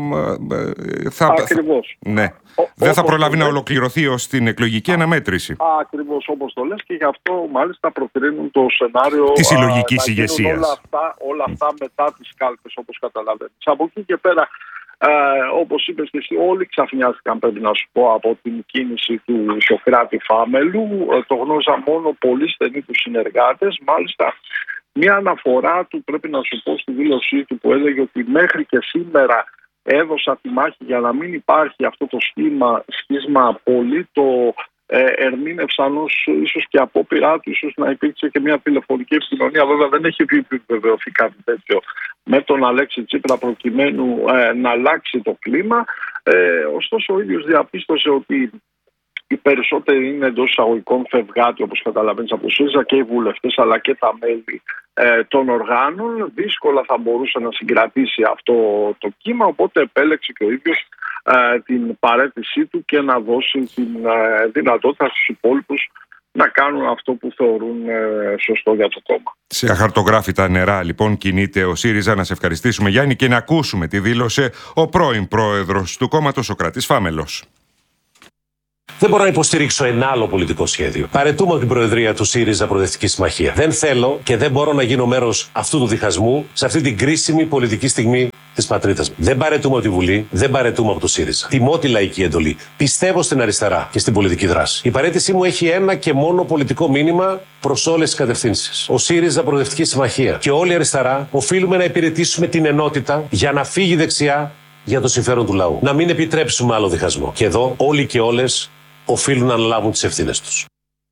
Ακριβώς. Δεν θα προλάβει να ολοκληρωθεί ως την εκλογική αναμέτρηση. Ακριβώς όπως το λες, και γι' αυτό μάλιστα προτείνουν το σενάριο της συλλογικής ηγεσίας. Όλα αυτά μετά τις κάλπες, όπως καταλαβαίνεις. Από εκεί και πέρα, όπως είπες και εσύ, όλοι ξαφνιάστηκαν, πρέπει να σου πω, από την κίνηση του Σωκράτη Φάμελου. Το γνώριζα μόνο πολύ στενοί τους συνεργάτες. Μάλιστα, μια αναφορά του, πρέπει να σου πω, στη δήλωσή του, που έλεγε ότι μέχρι και σήμερα έδωσα τη μάχη για να μην υπάρχει αυτό το σχίσμα. Πολύ το ερμήνευσαν ως ίσως και απόπειρά του, ίσως να υπήρξε και μια τηλεφωνική επικοινωνία. Βέβαια δεν έχει επιβεβαιωθεί κάτι τέτοιο με τον Αλέξη Τσίπρα προκειμένου να αλλάξει το κλίμα. Ωστόσο ο ίδιος διαπίστωσε ότι οι περισσότεροι είναι εντός εισαγωγικών φευγάτοι, όπως καταλαβαίνεις, από ΣΥΡΙΖΑ, και οι βουλευτές αλλά και τα μέλη των οργάνων. Δύσκολα θα μπορούσε να συγκρατήσει αυτό το κύμα, οπότε επέλεξε και ο ίδιος την παραίτησή του και να δώσει την δυνατότητα στους υπόλοιπους να κάνουν αυτό που θεωρούν σωστό για το κόμμα. Σε αχαρτογράφητα νερά λοιπόν κινείται ο ΣΥΡΙΖΑ. Να σε ευχαριστήσουμε, Γιάννη, και να ακούσουμε τι δήλωσε ο πρώην πρόεδρος του κόμματος, ο Σωκράτης Φάμελος. Δεν μπορώ να υποστηρίξω ένα άλλο πολιτικό σχέδιο. Παραιτούμε από την Προεδρία του ΣΥΡΙΖΑ Προοδευτική Συμμαχία. Δεν θέλω και δεν μπορώ να γίνω μέρος αυτού του διχασμού σε αυτή την κρίσιμη πολιτική στιγμή της πατρίδας μου. Δεν παραιτούμε από τη Βουλή, δεν παραιτούμε από το ΣΥΡΙΖΑ. Τιμώ τη λαϊκή εντολή. Πιστεύω στην αριστερά και στην πολιτική δράση. Η παραίτησή μου έχει ένα και μόνο πολιτικό μήνυμα προς όλες τις κατευθύνσεις. Ο ΣΥΡΙΖΑ Προοδευτική Συμμαχία και όλη η αριστερά οφείλουμε να υπηρετήσουμε την ενότητα για να φύγει δεξιά για το συμφέρον του λαού. Να μην επιτρέψουμε άλλο διχασμό. Και εδώ όλοι και όλες οφείλουν να αναλάβουν τις ευθύνες τους.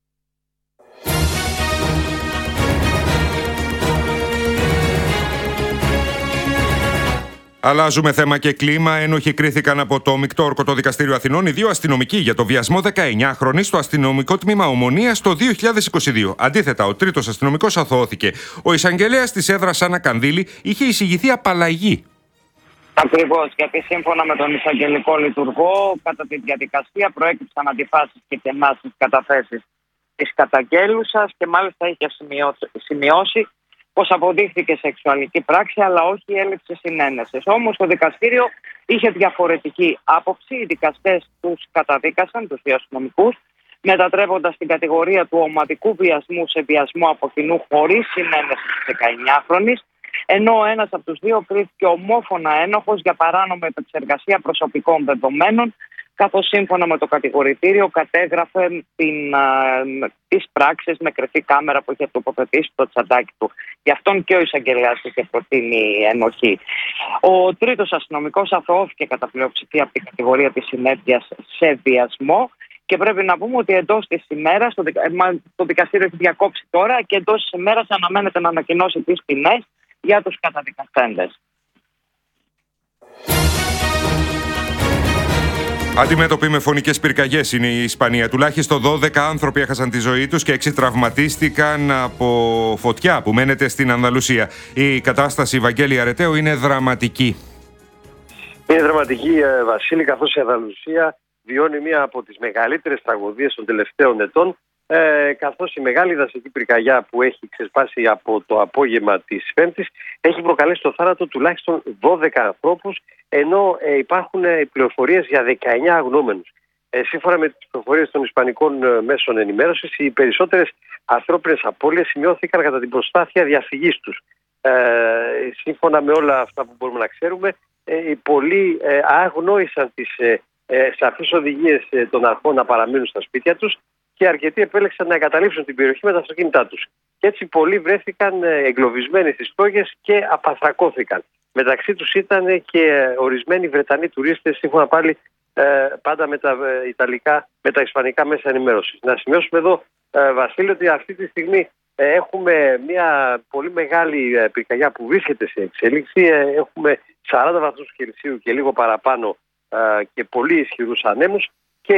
Αλλάζουμε θέμα και κλίμα. Ένοχοι κρίθηκαν από το Μεικτό Ορκωτό Δικαστήριο Αθηνών οι δύο αστυνομικοί για το βιασμό 19χρονης στο αστυνομικό τμήμα Ομονίας το 2022. Αντίθετα, ο τρίτος αστυνομικός αθωώθηκε. Ο εισαγγελέας της έδρας Άννα Κανδύλη είχε εισηγηθεί απαλλαγή. Ακριβώς, γιατί σύμφωνα με τον εισαγγελικό λειτουργό, κατά τη διαδικασία προέκυψαν αντιφάσεις και κενά στις καταθέσεις της καταγγέλουσας και μάλιστα είχε σημειώσει πως αποδείχθηκε σεξουαλική πράξη, αλλά όχι έλλειψη συνένεσης. Όμως το δικαστήριο είχε διαφορετική άποψη. Οι δικαστές τους καταδίκασαν, τους δύο αστυνομικούς, μετατρέποντας την κατηγορία του ομαδικού βιασμού σε βιασμό από κοινού χωρίς συνένεση της 19χρονης, ενώ ένας από τους δύο κρίθηκε ομόφωνα ένοχος για παράνομη επεξεργασία προσωπικών δεδομένων, καθώς σύμφωνα με το κατηγορητήριο κατέγραφε τις πράξεις με κρυφή κάμερα που είχε τοποθετήσει στο τσαντάκι του. Γι' αυτόν και ο εισαγγελέας είχε προτείνει ενοχή. Ο τρίτος αστυνομικός αθωώθηκε κατά πλειοψηφία από την κατηγορία της συνέπειας σε βιασμό. Και πρέπει να πούμε ότι εντός της ημέρας, το δικαστήριο έχει διακόψει τώρα και εντός της ημέρας αναμένεται να ανακοινώσει τις ποινές για τους καταδικαστέντες. Αντιμέτωποι με φωνικές πυρκαγιές είναι η Ισπανία. Τουλάχιστον 12 άνθρωποι έχασαν τη ζωή τους και 6 τραυματίστηκαν από φωτιά που μένεται στην Ανδαλουσία. Η κατάσταση, Βαγγέλη Αρετέου, είναι δραματική. Είναι δραματική, Βασίλη, καθώς η Ανδαλουσία βιώνει μία από τις μεγαλύτερες τραγωδίες των τελευταίων ετών, καθώς η μεγάλη δασική πυρκαγιά που έχει ξεσπάσει από το απόγευμα της Πέμπτης έχει προκαλέσει το θάνατο τουλάχιστον 12 ανθρώπους, ενώ υπάρχουν πληροφορίες για 19 αγνοούμενους. Σύμφωνα με τις πληροφορίες των ισπανικών μέσων ενημέρωσης, οι περισσότερες ανθρώπινες απώλειες σημειώθηκαν κατά την προσπάθεια διαφυγής τους. Σύμφωνα με όλα αυτά που μπορούμε να ξέρουμε, οι πολλοί αγνόησαν τις σαφείς οδηγίες των αρχών να παραμείνουν στα σπίτια τους και αρκετοί επέλεξαν να εγκαταλείψουν την περιοχή με τα αυτοκίνητά τους. Και έτσι πολλοί βρέθηκαν εγκλωβισμένοι στις φλόγες και απαθρακώθηκαν. Μεταξύ τους ήταν και ορισμένοι Βρετανοί τουρίστες, σύμφωνα πάλι πάντα με τα ισπανικά μέσα ενημέρωσης. Να σημειώσουμε εδώ, Βασίλη, ότι αυτή τη στιγμή έχουμε μια πολύ μεγάλη πυρκαγιά που βρίσκεται σε εξέλιξη. Έχουμε 40 βαθμούς Κελσίου και λίγο παραπάνω και πολύ ισχυρούς ανέμους και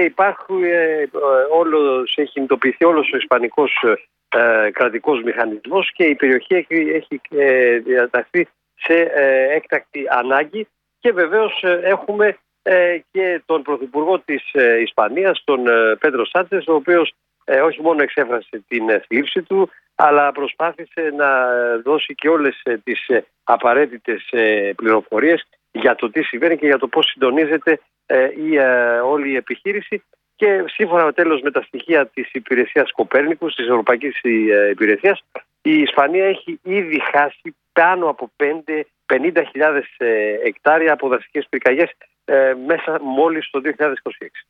έχει κινητοποιηθεί όλος ο ισπανικός κρατικός μηχανισμός και η περιοχή έχει διαταχθεί σε έκτακτη ανάγκη και βεβαίως έχουμε και τον Πρωθυπουργό της Ισπανίας, τον Πέντρο Σάντσες, ο οποίος όχι μόνο εξέφρασε την θλίψη του, αλλά προσπάθησε να δώσει και όλες τις απαραίτητες πληροφορίες για το τι συμβαίνει και για το πώς συντονίζεται όλη η επιχείρηση. Και σύμφωνα τέλος με τα στοιχεία της υπηρεσίας Κοπέρνικους, της Ευρωπαϊκής Υπηρεσίας, η Ισπανία έχει ήδη χάσει πάνω από 50.000 εκτάρια από δασικές πυρκαγιές μέσα μόλις το 2026.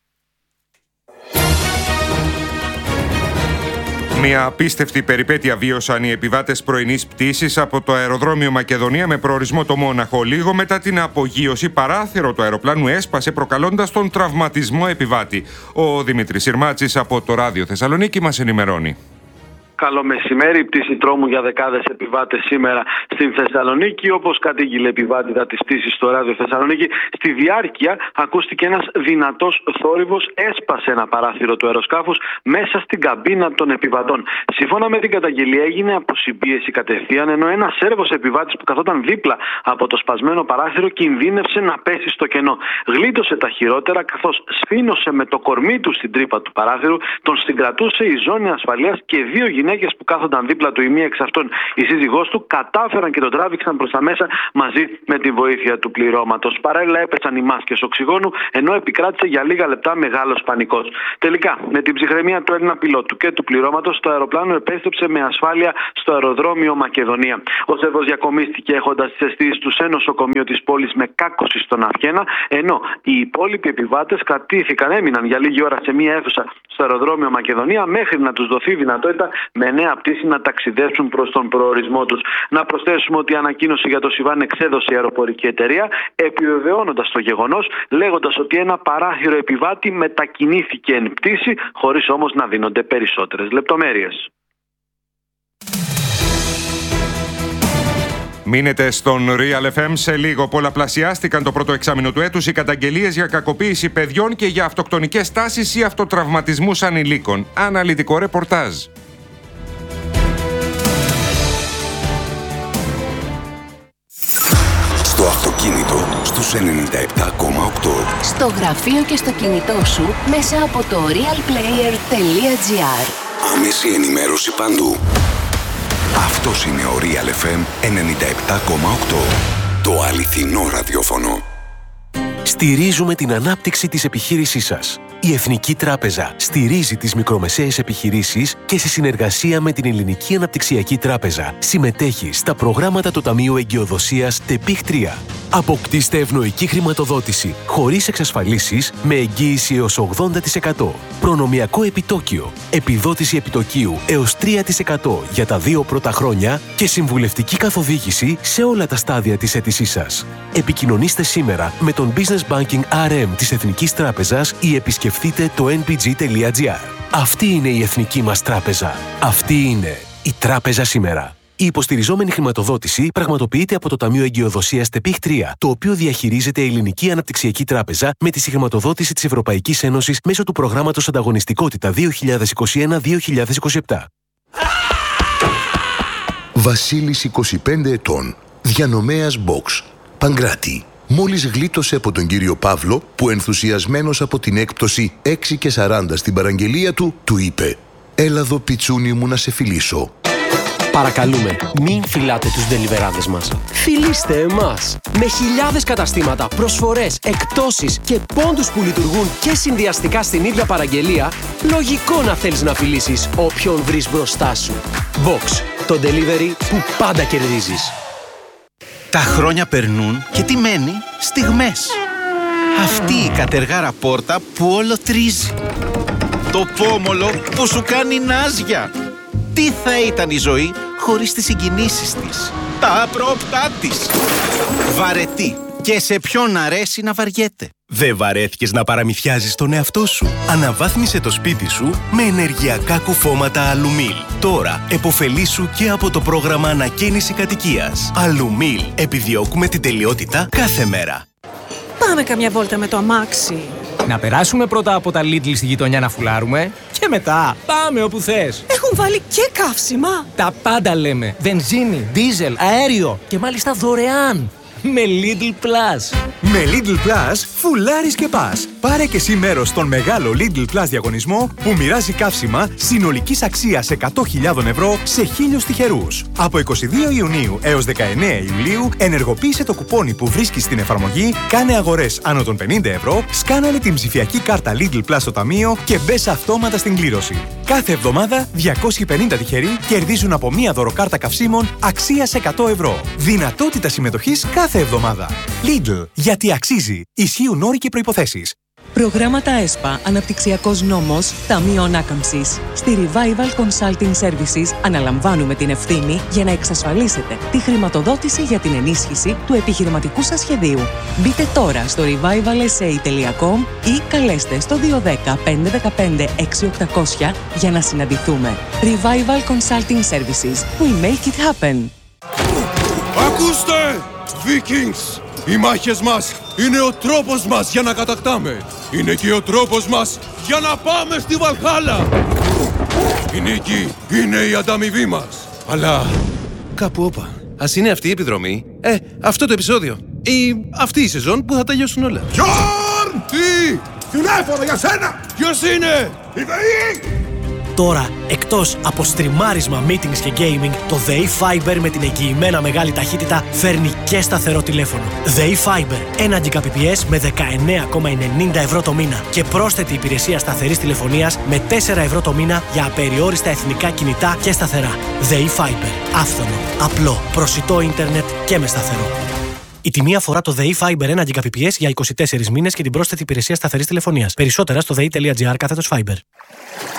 Μια απίστευτη περιπέτεια βίωσαν οι επιβάτες πρωινής πτήσης από το αεροδρόμιο Μακεδονία με προορισμό το Μόναχο. Λίγο μετά την απογείωση, παράθυρο του αεροπλάνου έσπασε, προκαλώντας τον τραυματισμό επιβάτη. Ο Δημήτρης Συρμάτσης από το Ράδιο Θεσσαλονίκη μας ενημερώνει. Καλό μεσημέρι. Πτήση τρόμου για δεκάδες επιβάτες σήμερα στην Θεσσαλονίκη. Όπως κατήγγειλε επιβάτητα της πτήσης στο Ράδιο Θεσσαλονίκη, στη διάρκεια ακούστηκε ένας δυνατός θόρυβος, έσπασε ένα παράθυρο του αεροσκάφους μέσα στην καμπίνα των επιβατών. Σύμφωνα με την καταγγελία, έγινε αποσυμπίεση κατευθείαν, ενώ ένας Σέρβος επιβάτης που καθόταν δίπλα από το σπασμένο παράθυρο κινδύνευσε να πέσει στο κενό. Γλίτωσε τα χειρότερα, καθώς σφήνωσε με το κορμί του στην τρύπα του παράθυρου, τον συγκρατούσε η ζώνη ασφαλείας και δύο γυναίκες που κάθονταν δίπλα του, η μία εξ αυτών η σύζυγός του, κατάφεραν και τον τράβηξαν προς τα μέσα μαζί με τη βοήθεια του πληρώματος. Παράλληλα έπεσαν οι μάσκες οξυγόνου, ενώ επικράτησε για λίγα λεπτά μεγάλος πανικός. Τελικά, με την ψυχραιμία του Έλληνα πιλότου και του πληρώματος, το αεροπλάνο επέστρεψε με ασφάλεια στο αεροδρόμιο Μακεδονία. Ο Σέρβος διακομίστηκε έχοντας τις αισθήσεις του σε νοσοκομείο της πόλης με κάκωση στον αυχένα, ενώ οι υπόλοιποι επιβάτες έμειναν για λίγη ώρα σε μία αίθουσα στο αεροδρόμιο Μακεδονία μέχρι να τους δοθεί δυνατότητα με νέα πτήση να ταξιδέψουν προς τον προορισμό τους. Να προσθέσουμε ότι η ανακοίνωση για το συμβάν εξέδωσε η αεροπορική εταιρεία, επιβεβαιώνοντας το γεγονός, λέγοντας ότι ένα παράθυρο επιβάτη μετακινήθηκε εν πτήση, χωρίς όμως να δίνονται περισσότερες λεπτομέρειες. Μείνετε στον Real FM. Σε λίγο πολλαπλασιάστηκαν το πρώτο εξάμηνο του έτους οι καταγγελίες για κακοποίηση παιδιών και για αυτοκτονικές τάσεις ή αυτοτραυματισμούς ανηλίκων. Αναλυτικό ρεπορτάζ. Στο αυτοκίνητο στους 97,8. Στο γραφείο και στο κινητό σου μέσα από το realplayer.gr. Άμεση ενημέρωση παντού. Αυτός είναι ο Real FM 97,8. Το αληθινό ραδιόφωνο. Στηρίζουμε την ανάπτυξη της επιχείρησής σας. Η Εθνική Τράπεζα στηρίζει τις μικρομεσαίες επιχειρήσεις και σε συνεργασία με την Ελληνική Αναπτυξιακή Τράπεζα συμμετέχει στα προγράμματα του Ταμείου Εγκυοδοσίας ΤΕΠΙΧ 3. Αποκτήστε ευνοϊκή χρηματοδότηση χωρίς εξασφαλίσεις με εγγύηση έως 80%. Προνομιακό επιτόκιο, επιδότηση επιτοκίου έως 3% για τα 2 πρώτα χρόνια και συμβουλευτική καθοδήγηση σε όλα τα στάδια της αίτησής σας. Επικοινωνήστε σήμερα με τον Business Banking RM της Εθνικής Τράπεζας ή επισκεφτείτε το npg.gr. Αυτή είναι η εθνική μας τράπεζα. Αυτή είναι η τράπεζα σήμερα. Η υποστηριζόμενη χρηματοδότηση πραγματοποιείται από το Ταμείο Εγκυοδοσίας ΤΕΠΙΧ 3, το οποίο διαχειρίζεται η Ελληνική Αναπτυξιακή Τράπεζα με τη συγχρηματοδότηση της Ευρωπαϊκής Ένωσης μέσω του προγράμματος Ανταγωνιστικότητα 2021-2027. Βασίλης 25 ετών, διανομέας box, Παγκράτη. Μόλις γλίτωσε από τον κύριο Παύλο που ενθουσιασμένος από την έκπτωση 6,40 στην παραγγελία του, του είπε «Έλα εδώ πιτσούνι μου να σε φιλήσω». Παρακαλούμε, μην φυλάτε τους ντελιβεράδες μας. Φιλήστε εμάς! Με χιλιάδες καταστήματα, προσφορές, εκπτώσεις και πόντους που λειτουργούν και συνδυαστικά στην ίδια παραγγελία, λογικό να θέλεις να φιλήσεις όποιον βρεις μπροστά σου. Box, το delivery που πάντα κερδίζεις. Τα χρόνια περνούν και τι μένει? Στιγμές. Αυτή η κατεργάρα πόρτα που όλο τρίζει. Το πόμολο που σου κάνει νάζια. Τι θα ήταν η ζωή χωρίς τις συγκινήσεις της, τα απρόπτά της. Βαρετή. Και σε ποιον αρέσει να βαριέται. Δεν βαρέθηκες να παραμυθιάζεις τον εαυτό σου? Αναβάθμισε το σπίτι σου με ενεργειακά κουφώματα Αλουμίλ. Τώρα επωφελήσου και από το πρόγραμμα ανακαίνιση κατοικίας. Αλουμίλ. Επιδιώκουμε την τελειότητα κάθε μέρα. Πάμε καμιά βόλτα με το αμάξι. Να περάσουμε πρώτα από τα Lidl στη γειτονιά να φουλάρουμε και μετά πάμε όπου θες. Έχουν βάλει και καύσιμα. Τα πάντα λέμε. Βενζίνη, δίζελ, αέριο και μάλιστα δωρεάν. Με Lidl Plus. Με Lidl Plus φουλάρεις και πας. Πάρε και εσύ μέρος στον μεγάλο Lidl Plus διαγωνισμό που μοιράζει καύσιμα συνολικής αξίας 100.000 ευρώ σε 1.000 τυχερούς. Από 22 Ιουνίου έως 19 Ιουλίου ενεργοποίησε το κουπόνι που βρίσκεις στην εφαρμογή, κάνε αγορές άνω των 50 ευρώ, σκάναλε την ψηφιακή κάρτα Lidl Plus στο ταμείο και μπες αυτόματα στην κλήρωση. Κάθε εβδομάδα 250 τυχεροί κερδίζουν από μία δωροκάρτα καυσίμων αξίας 100 ευρώ. Δυνατότητα συμμετοχής κάθε εβδομάδα. Lidl, γιατί αξίζει. Ισχύουν όροι και προϋποθέσεις. Προγράμματα ΕΣΠΑ, Αναπτυξιακός Νόμος, Ταμείο Ανάκαμψης. Στη Revival Consulting Services αναλαμβάνουμε την ευθύνη για να εξασφαλίσετε τη χρηματοδότηση για την ενίσχυση του επιχειρηματικού σας σχεδίου. Μπείτε τώρα στο revivalsa.com ή καλέστε στο 210 515 6800 για να συναντηθούμε. Revival Consulting Services. We make it happen. Ακούστε! Vikings! Οι μάχες μας είναι ο τρόπος μας για να κατακτάμε. Είναι και ο τρόπος μας για να πάμε στη Βαλχάλα. Η νίκη είναι η ανταμοιβή μας. Αλλά κάπου όπα. Ας είναι αυτή η επιδρομή, αυτό το επεισόδιο ή αυτή η σεζόν που θα τελειώσουν όλα. Γιόρν! Τι! Τηλέφωνο για σένα! Ποιος είναι? Η ΔΕΗ! Τώρα, εκτός από στριμάρισμα, meetings και gaming, το ΔΕΗ Fiber με την εγγυημένα μεγάλη ταχύτητα φέρνει και σταθερό τηλέφωνο. ΔΕΗ Fiber, 1 Gbps με 19,90 ευρώ το μήνα και πρόσθετη υπηρεσία σταθερής τηλεφωνίας με 4 ευρώ το μήνα για απεριόριστα εθνικά κινητά και σταθερά. ΔΕΗ Fiber, άφθονο, απλό, προσιτό ίντερνετ και με σταθερό. Η τιμή αφορά το ΔΕΗ Fiber 1 Gbps για 24 μήνες και την πρόσθετη υπηρεσία σταθερής τηλεφωνίας. Περισσότερα στο dei.gr/fiber.